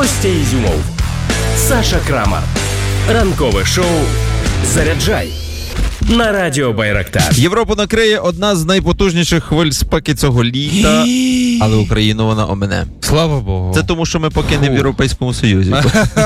Костя Ізюмов, Саша Крамар. Ранкове шоу «Заряджай» на Радіо Байрактар. Європу накриє одна з найпотужніших хвиль спеки цього літа, але Україну вона омине. Слава Богу. Це тому, що ми поки не в Європейському Союзі.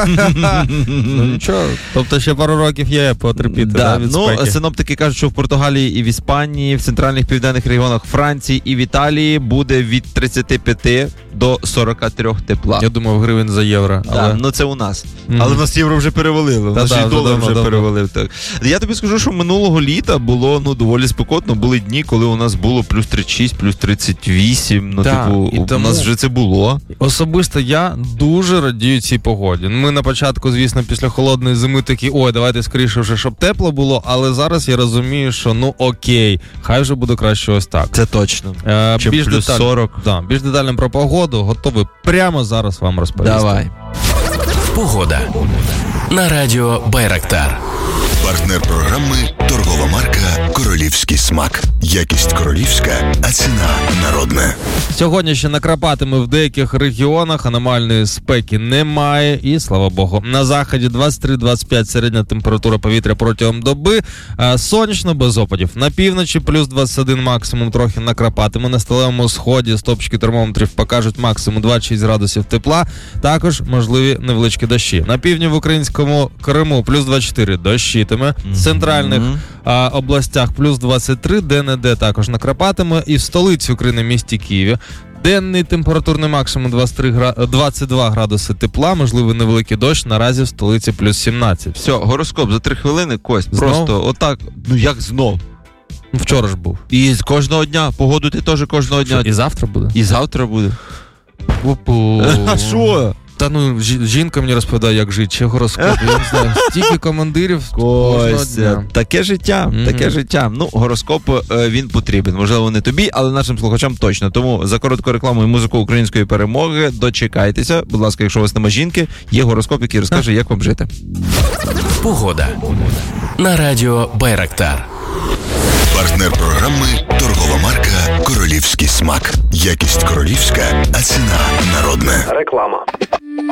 Ну нічого, тобто ще пару років є потерпіти від спеки. Синоптики кажуть, що в Португалії і в Іспанії, в центральних південних регіонах Франції і в Італії буде від 35 до 43 тепла. Я думав, гривень за євро. Але... Ну це у нас. Але в нас євро вже перевалило. У нас і долар вже перевалив. Так. Я тобі скажу, що минулого літа було доволі спекотно. Були дні, коли у нас було плюс 36, плюс 38. У нас вже це було. Особисто я дуже радію цій погоді. Ми на початку, звісно, після холодної зими такі, давайте скоріше вже, щоб тепло було, але зараз я розумію, що окей, хай вже буде краще ось так. Це точно. Чим більш плюс 40. Більш детально про погоду готовий прямо зараз вам розповісти. Давай. Погода на Радіо Байрактар. Партнер програми – торгова марка «Королівський смак». Якість королівська, а ціна народна. Сьогодні ще накрапатиме в деяких регіонах, аномальної спеки немає і, слава Богу. На заході 23-25 середня температура повітря протягом доби, сонячно без опадів. На півночі плюс 21 максимум, трохи накрапатиме. На сталевому сході стопчики термометрів покажуть максимум 26 градусів тепла, також можливі невеличкі дощі. На півдні в українському Криму плюс 24 дощитиме. В центральних областях плюс 23, де-не-де також накрапатиме. І в столиці України, місті Києві, денний температурний максимум 22 градуси тепла, можливо невеликий дощ, наразі в столиці плюс 17. Все, гороскоп за 3 хвилини, Кость. Знов? Просто отак, як знов. Вчора ж був. І з кожного дня, погоду ти теж кожного дня. І завтра буде? І завтра буде. А що? Та жінка мені розповідає, як жити, чи гороскоп, я не знаю, стільки командирів Костя, таке життя, таке життя. Гороскоп, він потрібен, можливо, не тобі, але нашим слухачам точно. Тому за коротку рекламу і музику української перемоги дочекайтеся. Будь ласка, якщо у вас нема жінки, є гороскоп, який розкаже, як вам жити. Погода на Радіо Байрактар. Партнер програми – торгова марка «Королівський смак». Якість королівська, а ціна народна. Реклама.